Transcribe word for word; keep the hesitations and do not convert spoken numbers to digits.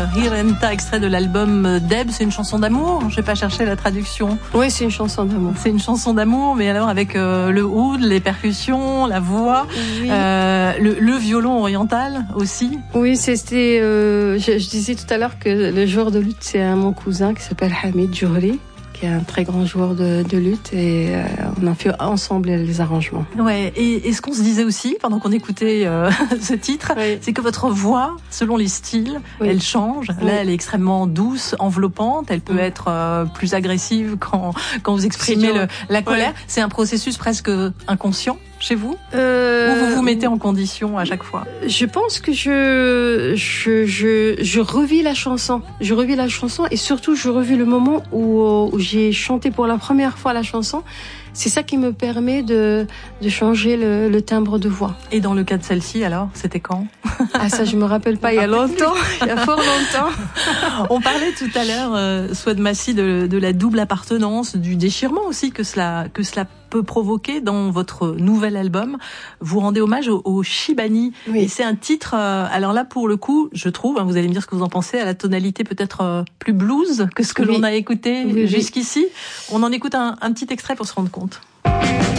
Hirenta, extrait de l'album Deb. C'est une chanson d'amour. Je vais pas chercher la traduction. Oui, c'est une chanson d'amour. C'est une chanson d'amour, mais alors avec euh, le oud, les percussions, la voix, oui. euh, le, le violon oriental aussi. Oui, c'était. Euh, je, je disais tout à l'heure que le joueur de luth, c'est un, mon cousin qui s'appelle Hamid Djouri, qui est un très grand joueur de, de luth, et euh, on a fait ensemble les arrangements. Ouais. Et, et ce qu'on se disait aussi pendant qu'on écoutait euh, ce titre, oui. c'est que votre voix, selon les styles, oui. elle change. Oui. Là, elle est extrêmement douce, enveloppante. Elle peut oui. être euh, plus agressive quand quand vous exprimez le, la colère. Oui. C'est un processus presque inconscient chez vous, euh, ou vous vous mettez en condition à chaque fois? Je pense que je je je je revis la chanson. Je revis la chanson et surtout je revis le moment où, où j'ai chanté pour la première fois la chanson. C'est ça qui me permet de de changer le, le timbre de voix. Et dans le cas de celle-ci, alors, c'était quand? Ah ça, je me rappelle pas. Il y a longtemps, il y a fort longtemps. On parlait tout à l'heure, euh, Souad Massi, de, de la double appartenance, du déchirement aussi que cela que cela peut provoquer dans votre nouvel album. Vous rendez hommage au, au Shibani. Oui. Et c'est un titre, euh, alors là, pour le coup, je trouve, hein, vous allez me dire ce que vous en pensez, à la tonalité peut-être euh, plus blues que ce que oui. l'on a écouté oui, jusqu'ici. Oui. On en écoute un, un petit extrait pour se rendre compte.